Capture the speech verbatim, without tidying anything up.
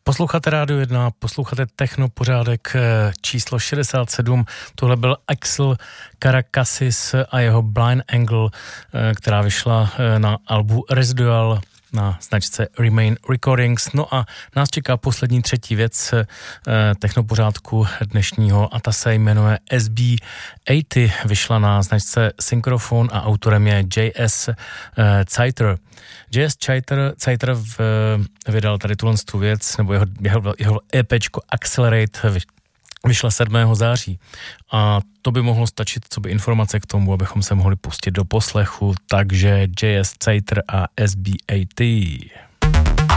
Posloucháte Rádio jedna, posloucháte Technopořádek číslo šedesát sedm. Tohle byl Axel Karakasis a jeho Blind Angle, která vyšla na albu Residual na značce Remain Recordings. No a nás čeká poslední třetí věc technopořádku dnešního a ta se jmenuje S B osmdesát. Vyšla na značce Syncrophone a autorem je J S Zeiter. J S Zeiter, Zeiter v, vydal tady tuhle tu věc, nebo jeho, jeho, jeho EPčko Accelerate vyšla sedmého září. A to by mohlo stačit, co by informace k tomu, abychom se mohli pustit do poslechu. Takže J S Zeiter a S B osmdesát.